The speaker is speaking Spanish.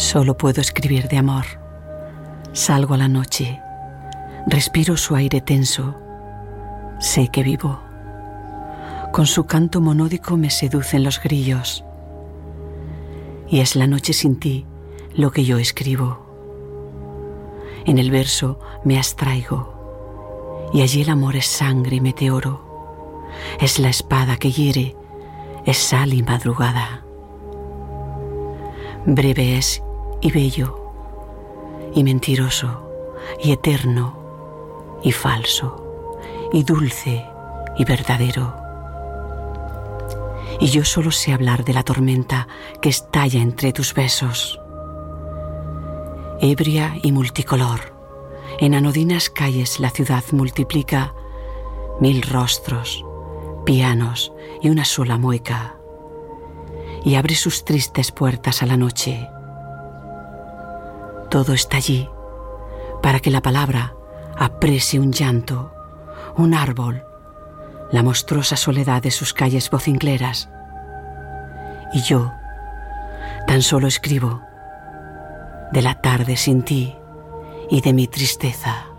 Solo puedo escribir de amor. Salgo a la noche, respiro su aire tenso, sé que vivo. Con su canto monódico me seducen los grillos. Y es la noche sin ti lo que yo escribo. En el verso me abstraigo, y allí el amor es sangre y meteoro. Es la espada que hiere, es sal y madrugada. Breve es y bello, y mentiroso, y eterno, y falso, y dulce, y verdadero. Y yo solo sé hablar de la tormenta que estalla entre tus besos. Ebria y multicolor, en anodinas calles la ciudad multiplica 1000 rostros, pianos y una sola mueca, y abre sus tristes puertas a la noche. Todo está allí para que la palabra aprese un llanto, un árbol, la monstruosa soledad de sus calles vocingleras. Y yo tan solo escribo de la tarde sin ti y de mi tristeza.